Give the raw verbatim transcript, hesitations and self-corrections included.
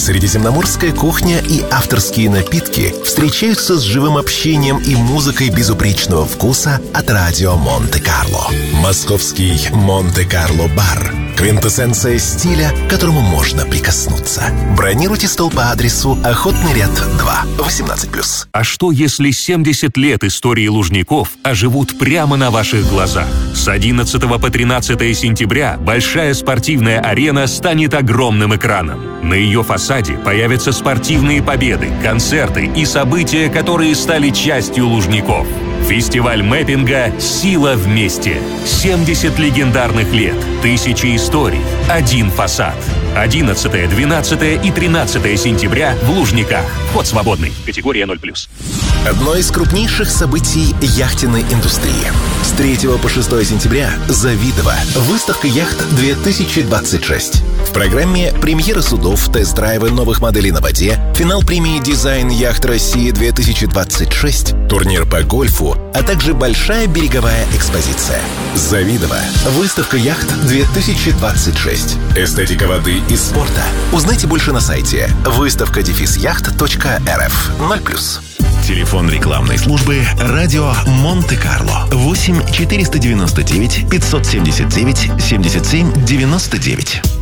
Средиземноморская кухня и авторские напитки встречаются с живым общением и музыкой безупречного вкуса от радио Монте-Карло. Московский Монте-Карло-бар. Квинтэссенция стиля, к которому можно прикоснуться. Бронируйте стол по адресу Охотный ряд два, восемнадцать плюс. А что, если семьдесят лет истории Лужников оживут прямо на ваших глазах? С одиннадцатого по тринадцатое сентября большая спортивная арена станет огромным экраном. На ее фасаде появятся спортивные победы, концерты и события, которые стали частью Лужников. Фестиваль мэппинга «Сила вместе». семьдесят легендарных лет, тысячи историй, один фасад. одиннадцатое, двенадцатое и тринадцатое сентября в Лужниках. Вход свободный. Категория ноль плюс. Одно из крупнейших событий яхтенной индустрии. С третьего по шестое сентября Завидово. Выставка яхт две тысячи двадцать шесть. В программе премьера судов, тест-драйвы новых моделей на воде, финал премии «Дизайн яхт России две тысячи двадцать шесть», турнир по гольфу, а также большая береговая экспозиция. Завидово. Выставка яхт две тысячи двадцать шесть. Эстетика воды и спорта. Узнайте больше на сайте выставка дефис яхт точка эр эф. ноль плюс. Телефон рекламной службы «Радио Монте-Карло» восемь четыреста девяносто девять пятьсот семьдесят девять семьдесят семь девяносто девять.